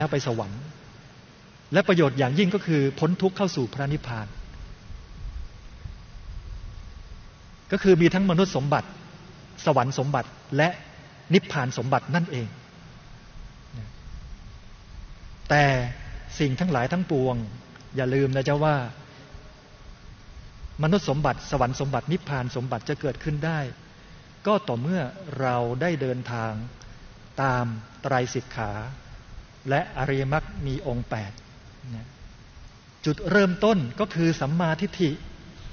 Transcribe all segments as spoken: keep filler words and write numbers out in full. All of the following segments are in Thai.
แล้วไปสวรรค์และประโยชน์อย่างยิ่งก็คือพ้นทุกข์เข้าสู่พระนิพพานก็คือมีทั้งมนุษย์สมบัติสวรรค์สมบัติและนิพพานสมบัตินั่นเองแต่สิ่งทั้งหลายทั้งปวงอย่าลืมนะเจ้าว่ามนุษย์สมบัติสวรรค์สมบัตินิพพานสมบัติจะเกิดขึ้นได้ก็ต่อเมื่อเราได้เดินทางตามไตรสิกขาและอริยมรรคมีองค์แปดนะจุดเริ่มต้นก็คือสัมมาทิฏฐิ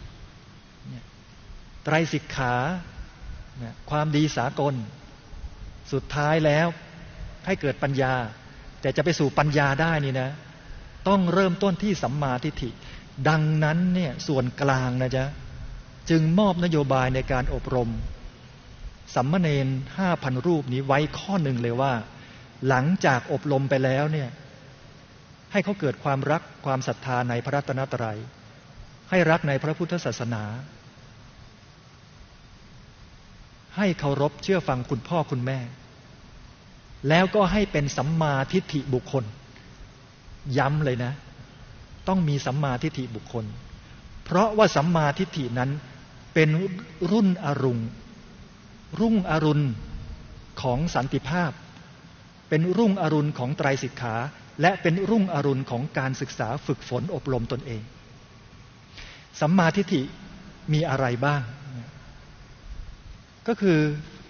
ไตรสิกขานะความดีสากลสุดท้ายแล้วให้เกิดปัญญาแต่จะไปสู่ปัญญาได้นี่นะต้องเริ่มต้นที่สัมมาทิฏฐิดังนั้นเนี่ยส่วนกลางนะจ๊ะจึงมอบนโยบายในการอบรมสัมมเณรห้าพันรูปนี้ไว้ข้อหนึ่งเลยว่าหลังจากอบรมไปแล้วเนี่ยให้เขาเกิดความรักความศรัทธาในพระรัตนตรัยให้รักในพระพุทธศาสนาให้เคารพเชื่อฟังคุณพ่อคุณแม่แล้วก็ให้เป็นสัมมาทิฏฐิบุคคลย้ำเลยนะต้องมีสัมมาทิฏฐิบุคคลเพราะว่าสัมมาทิฏฐินั้นเป็นรุ่นอรุณรุ่งอรุณของสันติภาพเป็นรุ่งอรุณของไตรสิกขาและเป็นรุ่งอรุณของการศึกษาฝึกฝนอบรมตนเองสัมมาทิฏฐิมีอะไรบ้างก็คือ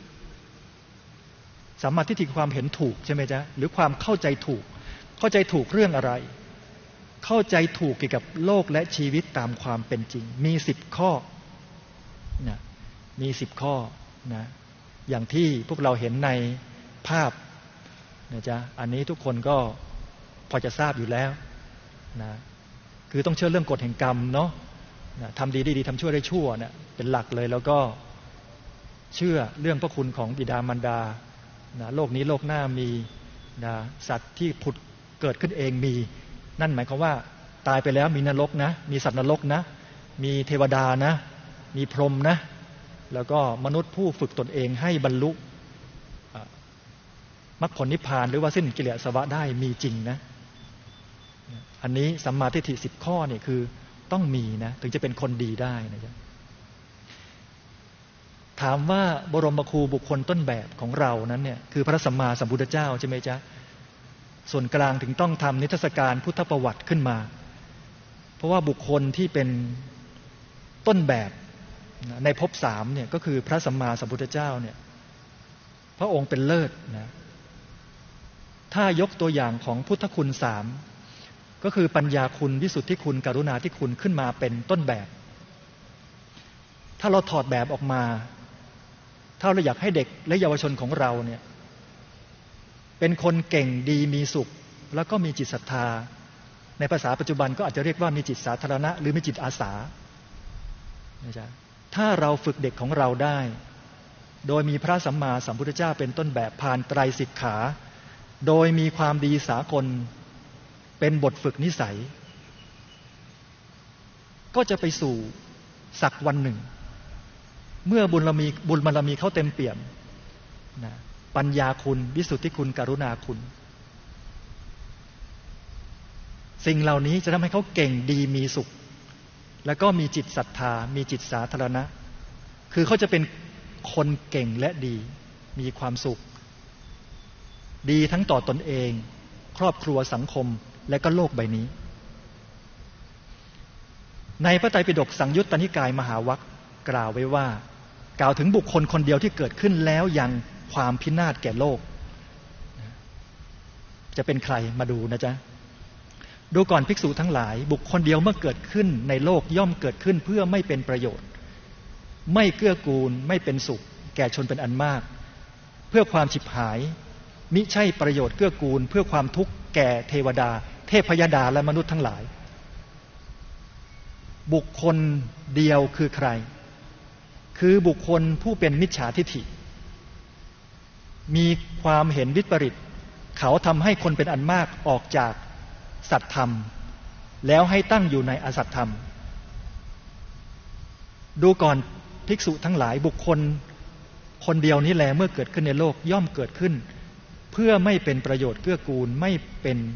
สัมมาทิฏฐิความเห็นถูกใช่ไหมจ๊ะหรือความเข้าใจถูกเข้าใจถูกเรื่องอะไรเข้าใจถูกเกี่ยวกับโลกและชีวิตตามความเป็นจริงมีสิบข้อนะมีสิบข้อนะอย่างที่พวกเราเห็นในภาพนะจ๊ะอันนี้ทุกคนก็พอจะทราบอยู่แล้วนะคือต้องเชื่อเรื่องกฎแห่งกรรมเนาะนะทำดีได้ดีทำชั่วได้ชั่วเนี่ยเป็นหลักเลยแล้วก็เชื่อเรื่องพระคุณของบิดามารดานะโลกนี้โลกหน้ามีนะสัตว์ที่ผุดเกิดขึ้นเองมีนั่นหมายความว่าตายไปแล้วมีนรกนะมีสัตว์นรกนะมีเทวดานะมีพรหมนะแล้วก็มนุษย์ผู้ฝึกตนเองให้บรรลุมรรคผลนิพพานหรือว่าสิ้นกิเลสอาสวะได้มีจริงนะอันนี้สัมมาทิฏฐิสิบข้อเนี่ยคือต้องมีนะถึงจะเป็นคนดีได้นะจ๊ะถามว่าบรมครูบุคคลต้นแบบของเรานั้นเนี่ยคือพระสัมมาสัมพุทธเจ้าใช่ไหมจ๊ะส่วนกลางถึงต้องทำนิทรรศการพุทธประวัติขึ้นมาเพราะว่าบุคคลที่เป็นต้นแบบในภพสามเนี่ยก็คือพระสัมมาสัมพุทธเจ้าเนี่ยพระองค์เป็นเลิศนะถ้ายกตัวอย่างของพุทธคุณสามก็คือปัญญาคุณวิสุทธิคุณกรุณาธิคุณขึ้นมาเป็นต้นแบบถ้าเราถอดแบบออกมาถ้าเราอยากให้เด็กและเยาวชนของเราเนี่ยเป็นคนเก่งดีมีสุขแล้วก็มีจิตศรัทธาในภาษาปัจจุบันก็อาจจะเรียกว่ามีจิตสาธารณะหรือมีจิตอาสานะจ๊ะถ้าเราฝึกเด็กของเราได้โดยมีพระสัมมาสัมพุทธเจ้าเป็นต้นแบบผ่านไตรสิกขาโดยมีความดีสากลเป็นบทฝึกนิสัยก็จะไปสู่สักวันหนึ่งเมื่อบุญบารมีบุญบารมีเขาเต็มเปี่ยมนะปัญญาคุณวิสุทธิคุณกรุณาคุณสิ่งเหล่านี้จะทำให้เขาเก่งดีมีสุขแล้วก็มีจิตศรัทธามีจิตสาธารณะคือเขาจะเป็นคนเก่งและดีมีความสุขดีทั้งต่อตนเองครอบครัวสังคมและก็โลกใบนี้ในพระไตรปิฎกสังยุตตนิกายมหาวรรคกล่าวไว้ว่ากล่าวถึงบุคคลคนเดียวที่เกิดขึ้นแล้วยังความพินาศแก่โลกจะเป็นใครมาดูนะจ๊ะดูก่อนภิกษุทั้งหลายบุคคลเดียวเมื่อเกิดขึ้นในโลกย่อมเกิดขึ้นเพื่อไม่เป็นประโยชน์ไม่เกื้อกูลไม่เป็นสุขแก่ชนเป็นอันมากเพื่อความฉิบหายมิใช่ประโยชน์เกื้อกูลเพื่อความทุกข์แก่เทวดาเทพยดาและมนุษย์ทั้งหลายบุคคลเดียวคือใครคือบุคคลผู้เป็นมิจฉาทิฏฐิมีความเห็นวิปริตเขาทำให้คนเป็นอันมากออกจากสัตธรรมแล้วให้ตั้งอยู่ในอสัตธรรมดูก่อนภิกษุทั้งหลายบุคคลคนเดียวนี้แลเมื่อเกิดขึ้นในโลกย่อมเกิดขึ้นเพื่อไม่เป็นประโยชน์เกื้อกูลไม่เป็น